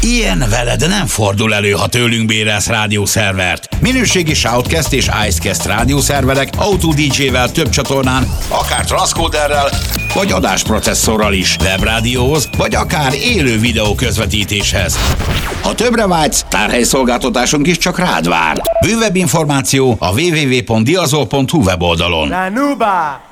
Ilyen veled nem fordul elő, ha tőlünk bérelsz rádiószervert. Minőségi Shoutcast és Icecast rádiószerverek Auto DJ-vel több csatornán, akár transzkóderrel, vagy adásprocesszorral is, webrádióhoz, vagy akár élő videó közvetítéshez. Ha többre vágysz, tárhelyszolgáltatásunk is csak rád vár. Bővebb információ a www.diazol.hu weboldalon. La Nuba!